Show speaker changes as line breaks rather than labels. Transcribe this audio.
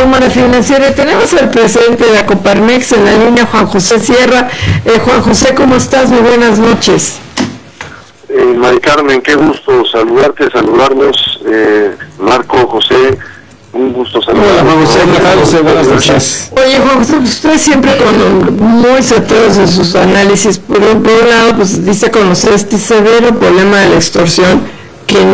Cámara Financiera. Tenemos al presidente de la Coparmex en la línea, Juan José Sierra. Juan José, ¿cómo estás? Muy buenas noches.
Mari Carmen, qué gusto saludarnos. Marco, José, un gusto saludarnos.
Hola, José, buenas noches.
Oye, Juan José, usted siempre muy centrados en sus análisis. Por un lado, pues dice conocer este severo problema de la extorsión